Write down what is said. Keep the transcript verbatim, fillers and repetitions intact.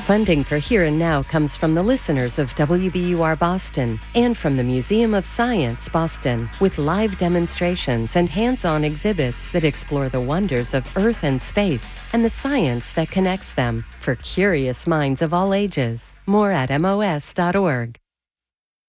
Funding for Here and Now comes from the listeners of W B U R Boston and from the Museum of Science, Boston, with live demonstrations and hands-on exhibits that explore the wonders of Earth and space and the science that connects them for curious minds of all ages. More at M O S dot org.